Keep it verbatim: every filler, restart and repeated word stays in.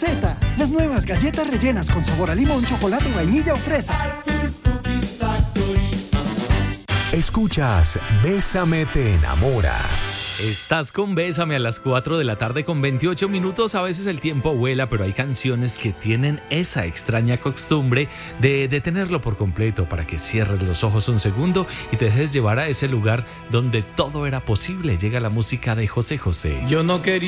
recetas. Las nuevas galletas rellenas con sabor a limón, chocolate, vainilla o fresa. Escuchas Bésame te enamora. Estás con Bésame a las cuatro de la tarde con veintiocho minutos. A veces el tiempo vuela, pero hay canciones que tienen esa extraña costumbre de detenerlo por completo para que cierres los ojos un segundo y te dejes llevar a ese lugar donde todo era posible. Llega la música de José José. Yo no quería